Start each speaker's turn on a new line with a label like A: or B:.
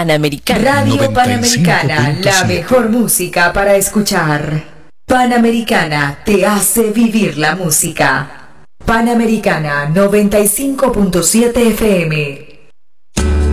A: Panamericana.
B: Radio Panamericana, la mejor música para escuchar. Panamericana te hace vivir la música. Panamericana 95.7 FM.